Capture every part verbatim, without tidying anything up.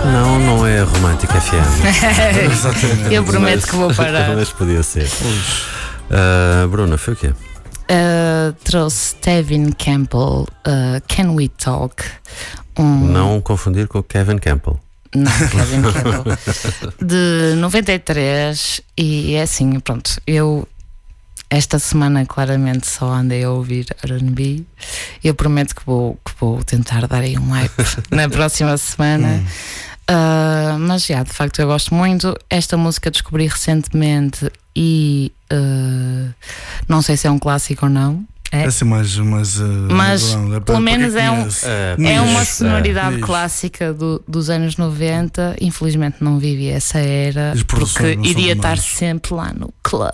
Não, não é Romântica F M. Exatamente. Eu prometo mas, que vou parar. Mas podia ser. Uh, Bruna, foi o quê? Uh, trouxe Tevin Campbell, uh, Can We Talk? Um... Não confundir com o Kevin Campbell. Não, Kevin Campbell. De noventa e três. E é assim, pronto, eu esta semana claramente só andei a ouvir R and B. Eu prometo que vou, que vou tentar dar aí um hype na próxima semana. Hum. Uh, mas já, de facto eu gosto muito. Esta música descobri recentemente e uh, não sei se é um clássico ou não. É, é assim mais, mais uh, mas não, é pelo menos é, um, é, é uma sonoridade é. clássica do, dos anos noventa. Infelizmente não vivi essa era porque iria estar sempre lá no club.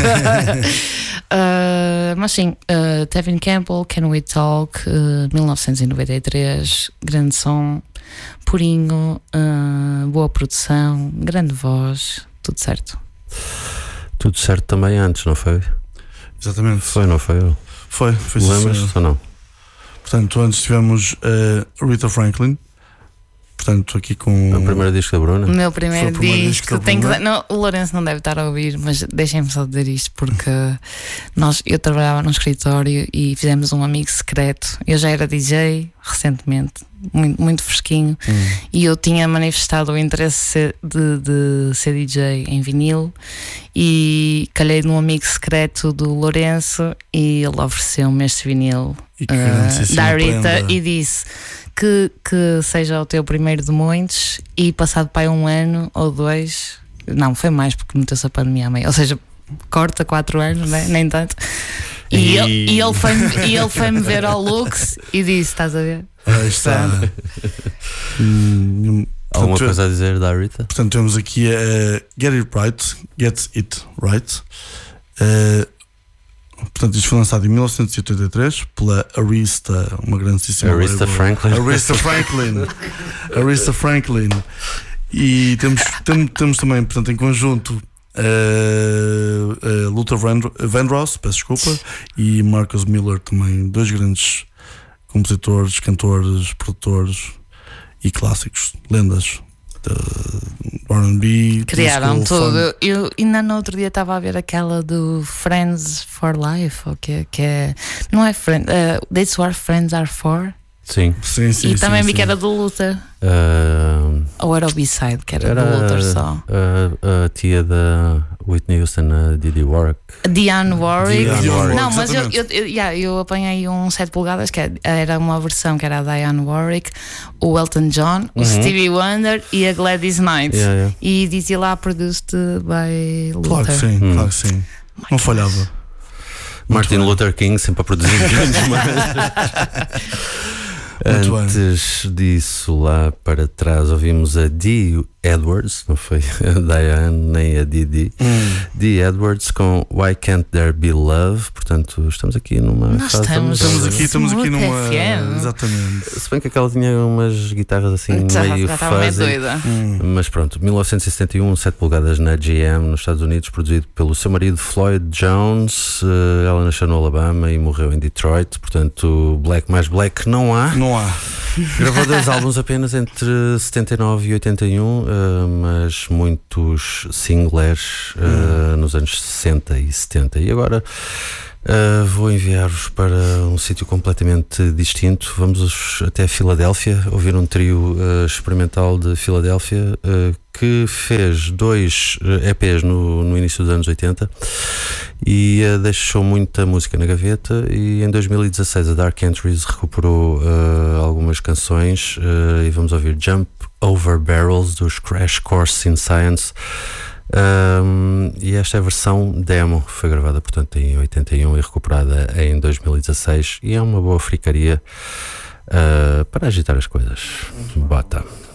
uh, mas sim, uh, Tevin Campbell, Can We Talk, uh, mil novecentos e noventa e três, grande som, purinho, uh, boa produção, grande voz, tudo certo. Tudo certo também antes, não foi? Exatamente. Foi, não foi? Foi, foi Lembras-te ou não? Portanto, antes tivemos uh, Aretha Franklin. Portanto, aqui com o primeiro disco da Bruna. O meu primeiro, o primeiro disco, disco tem que... não, o Lourenço não deve estar a ouvir, mas deixem-me só dizer isto porque nós, eu trabalhava num escritório e fizemos um amigo secreto. Eu já era D J recentemente, muito, muito fresquinho, hum. e eu tinha manifestado o interesse de, de ser D J em vinil e calhei num amigo secreto do Lourenço e ele ofereceu-me este vinil uh, da Rita e disse que, que seja o teu primeiro de muitos. E passado para aí um ano ou dois, não, foi mais porque meteu-se a pandemia à meia, ou seja, corta quatro anos, né? Nem tanto. E, e... Ele, e, ele foi, e ele foi-me ver ao Lux e disse: estás a ver? Aí está. hum, Alguma portanto, coisa a dizer da Rita? Portanto, temos aqui a uh, Get It Right, Get It Right. Uh, portanto, isto foi lançado em mil novecentos e oitenta e três pela Aretha, uma grandíssima Aretha Franklin. Aretha Franklin. Aretha Franklin. E temos, temos, temos também, portanto, em conjunto Uh, uh, Luther Vandross, peço desculpa, e Marcus Miller, também dois grandes compositores, cantores, produtores e clássicos, lendas de R and B. Criaram tudo. Eu ainda no outro dia estava a ver aquela do Friends for Life, ou que, que é, não é Friends, uh, That's What Friends Are For. Sim, sim, sim. E sim, também sim, vi sim. que era do Luther. Uh, Ou era o B-side, que era, era do Luther só. A, a tia da Whitney Houston, a Didi Warwick. Dionne Warwick. Dionne Warwick. Não, mas eu, eu, eu, yeah, eu apanhei um sete polegadas que era uma versão que era a Dionne Warwick, o Elton John, o uhum. Stevie Wonder e a Gladys Knight. Yeah, yeah. E dizia lá produced by Luther. Claro que sim, hum. claro que sim. My Não God. falhava. Martin Luther King sempre a produzir grandes mas... Antes disso, lá para trás, ouvimos a Dee Edwards, não foi a Diane nem a Didi. Hum. Dee Edwards com Why Can't There Be Love. Portanto, estamos aqui numa Nós fase estamos, estamos aqui, estamos aqui numa. F M. Exatamente. Se bem que aquela tinha umas guitarras assim já, meio já estava meio doida. Hum. Mas pronto, mil novecentos e setenta e um, sete polegadas na G M nos Estados Unidos, produzido pelo seu marido Floyd Jones. Ela nasceu no Alabama e morreu em Detroit. Portanto, black mais black não há. Não há. Gravou dois álbuns apenas entre setenta e nove e oitenta e um, uh, mas muitos singles uh, hum. nos anos sessenta e setenta. E agora uh, vou enviar-vos para um sítio completamente distinto. Vamos até Filadélfia, ouvir um trio uh, experimental de Filadélfia uh, que fez dois uh, E Ps no, no início dos anos oitenta e uh, deixou muita música na gaveta, e em dois mil e dezasseis a Dark Entries recuperou uh, algumas canções uh, e vamos ouvir Jump Over Barrels dos Crash Course in Science. Um, e esta é a versão demo, foi gravada portanto em oitenta e um e recuperada em dois mil e dezasseis, e é uma boa fricaria uh, para agitar as coisas. Bota.